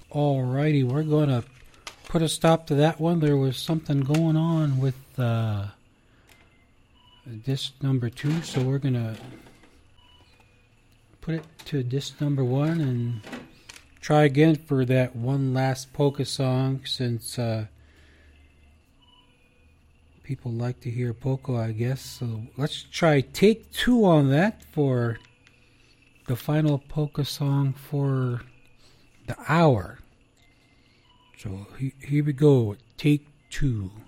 Alrighty, we're going to put a stop to that one. There was something going on with disc number 2, so we're going to put it to disc number 1 and try again for that one last polka song, since people like to hear polka, I guess. So let's try take 2 on that for the final polka song for the hour. So here we go, take 2.